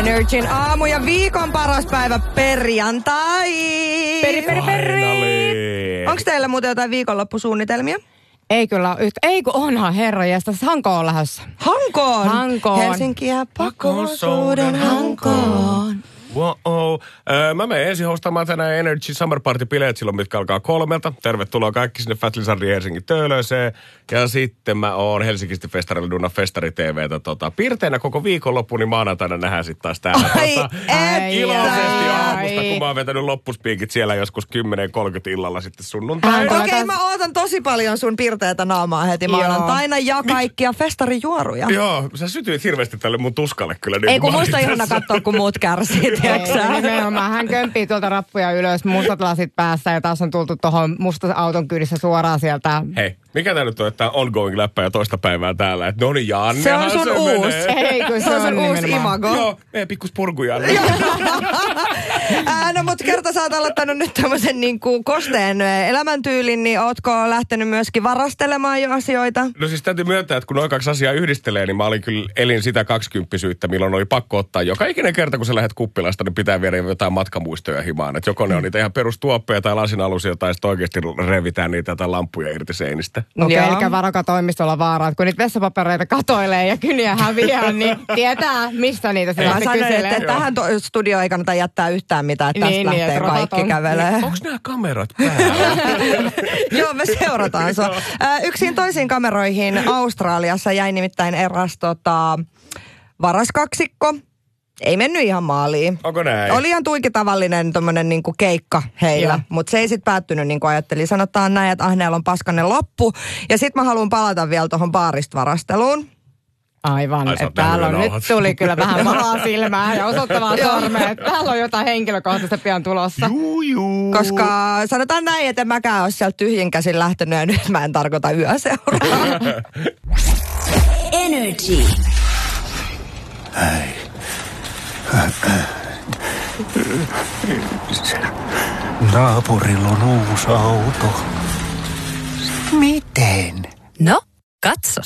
Energin aamu ja viikon paras päivä perjantai. Peri. Onko teillä muuten jotain viikonloppusuunnitelmia? Ei kyllä ole yhtä. Ei kun onhan herranjestas. Hankoon lähdössä. Hankoon? Hankoon. Helsinkiä pakosuuden Hankoon. Wow. Mä menen ensin hostamaan tänään Energy Summer Party-bileet silloin, mitkä alkaa 3:00. Tervetuloa kaikki sinne Fat Lizardin Helsingin Töölöseen. Ja sitten mä oon Helsingisti Festarilla Dunna Festari TV:tä piirteinä koko viikonloppu, niin maanantaina nähdään sitten taas täällä. Iloisesti aamusta, kun mä oon vetänyt loppuspiikit siellä joskus 10:30 illalla sitten sunnuntaina. Okei, mä ootan tosi paljon sun pirteätä naamaa heti maanantaina ja kaikkia festarijuoruja. Joo, sä sytyit hirveästi tälle mun tuskalle kyllä. Ei kun musta ihana katsoa, kun muut kärsii. Nimenomaan. Hän kömpii tuolta rappuja ylös, mustat lasit päässä ja taas on tultu tuohon mustan auton kyydissä suoraan sieltä. Hei, mikä tää nyt on, että ongoing läppä ja toista päivää täällä? Että no niin, Jannehan se on sun uusi. Ei, kun se on sun uusi imago. Joo, meidän pikkus purkujanne. No mut kerta sä oot aloittanut nyt tämmösen niinku kosteen elämäntyylin, niin ootko lähtenyt myöskin varastelemaan jo asioita? No siis täytyy myöntää, että kun noin kaksi asiaa yhdistelee, niin mä elin sitä 20-syyttä, milloin oli pakko ottaa. Joka ikinen kerta, kun sä lähdet kuppilasta, niin pitää viedä jotain matkamuistoja himaan. Että joko ne on niitä ihan perustuoppeja tai lasinalusia, tai sitten oikeasti revitään niitä tai lampuja irti seinistä. No pelkä varoka toimistolla vaara, että kun niitä vessapapereita katoilee ja kyniä häviää, niin tietää, mistä niitä se lähtee kyselee. Että tähän studioon ei kannata jättää yhtään mitään, että tästä lähtee kaikki kävelee. Onko nämä kamerat päällä? Joo, me seurataan sua. Yksin toisiin kameroihin Australiassa jäi nimittäin eräs varaskaksikko. Ei mennyt ihan maaliin. Onko näin? Oli ihan tuikin tavallinen tommonen niinku keikka heillä, mutta se ei sit päättynyt niin kuin ajattelin. Sanotaan näin, että Ahneella on paskanen loppu. Ja sit mä haluan palata vielä tuohon baarista-varasteluun. Aivan, että täällä on nyt tuli kyllä vähän mahaa silmää ja osoittamaan sormea, että täällä on jotain henkilökohtaista pian tulossa. Juu. Koska sanotaan näin, että mäkään ole sieltä tyhjin käsin lähtenyt ja nyt mä en tarkoita yöseuraa. Energy. Naapurilla on uusi auto. Miten? No, katsos.